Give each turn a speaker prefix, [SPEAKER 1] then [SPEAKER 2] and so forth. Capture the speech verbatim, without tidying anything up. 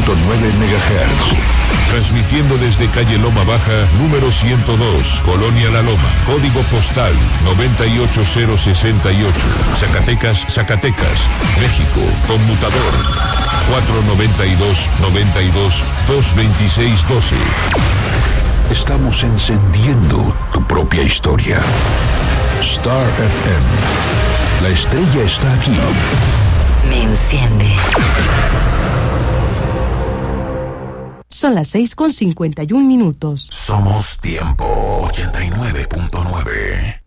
[SPEAKER 1] punto nueve megahertz.
[SPEAKER 2] Transmitiendo desde calle Loma Baja, número ciento dos, Colonia La Loma, código postal noventa y ocho cero sesenta y ocho, Zacatecas, Zacatecas, México, conmutador cuatro noventa y dos, noventa y dos, dos veintiséis doce.
[SPEAKER 1] Estamos encendiendo tu propia historia. Star F M. La estrella está aquí.
[SPEAKER 3] Me enciende.
[SPEAKER 4] Son las seis con cincuenta y un minutos.
[SPEAKER 1] Somos Tiempo ochenta y nueve punto nueve.